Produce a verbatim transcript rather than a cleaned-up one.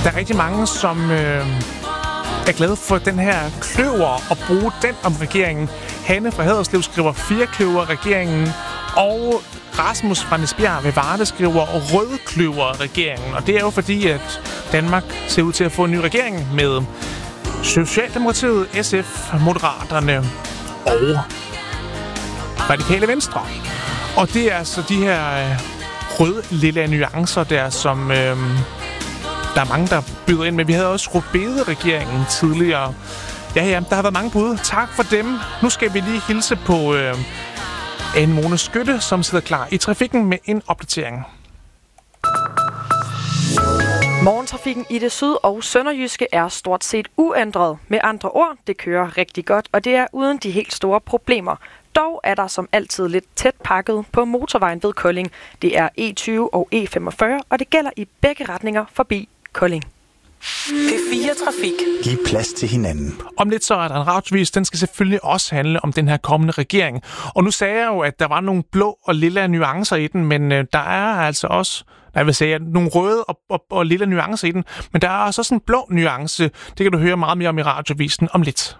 Der er rigtig mange, som øh, er glade for den her kløver og bruge den om regeringen. Hanne fra Haderslev skriver firkløver-regeringen, og Rasmus fra Nisbjerg ved Varde skriver rødkløver-regeringen. Og det er jo fordi, at Danmark ser ud til at få en ny regering med Socialdemokratiet, S F, Moderaterne og Radikale Venstre. Og det er altså de her øh, rød-lilla nuancer der, som øh, der er mange, der byder ind med. Vi havde også Rødbede-regeringen tidligere. Ja, ja, der har været mange bud. Tak for dem. Nu skal vi lige hilse på øh, en Mone Skytte, som sidder klar i trafikken med en opdatering. Morgentrafikken i det syd- og sønderjyske er stort set uændret. Med andre ord, det kører rigtig godt, og det er uden de helt store problemer. Dog er der som altid lidt tæt pakket på motorvejen ved Kolding. Det er E tyve og E femogfyrre, og det gælder i begge retninger forbi Kolding. P fire Trafik. Giv plads til hinanden. Om lidt så er der en radiovis, den skal selvfølgelig også handle om den her kommende regering. Og nu sagde jeg jo, at der var nogle blå og lilla nuancer i den, men øh, der er altså også, jeg vil sige, nogle røde og, og, og lilla nuancer i den, men der er også sådan en blå nuance. Det kan du høre meget mere om i radiovisen om lidt.